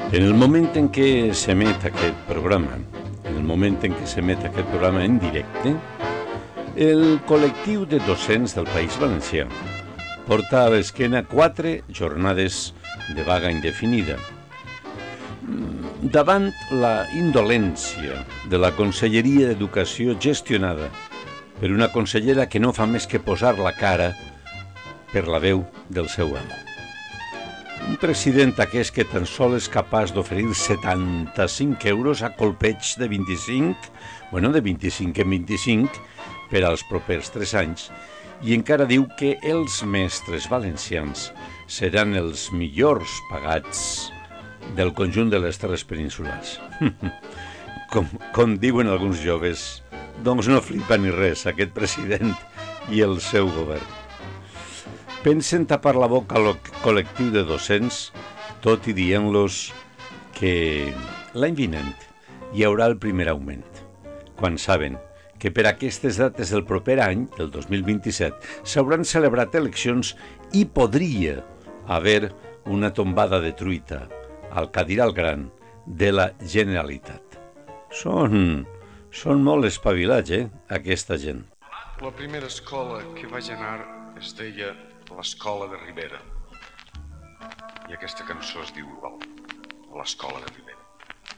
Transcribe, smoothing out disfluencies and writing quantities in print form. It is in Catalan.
En el moment en què s'emet aquest programa, en directe, el col·lectiu de docents del País Valencià porta a l'esquena 4 jornades de vaga indefinida. Davant la indolència de la Conselleria d'Educació gestionada per una consellera que no fa més que posar la cara per la veu del seu amo. Un president aquest que tan sols és capaç d'oferir 75 euros a colpeig de 25 en 25, per als propers 3 anys, i encara diu que els mestres valencians seran els millors pagats del conjunt de les Terres Peninsulars. Com diuen alguns joves, doncs no flipa ni res aquest president i el seu govern. Pensen tapar la boca al col·lectiu de docents, tot i dient-los que l'any vinent hi haurà el primer augment, quan saben que per aquestes dates del proper any, del 2027, s'hauran celebrat eleccions i podria haver una tombada de truita al cadiral gran de la Generalitat. Són molt espavilats, aquesta gent. La primera escola que vaig anar es deia l'Escola de Ribera. I aquesta cançó es diu igual, l'Escola de Ribera.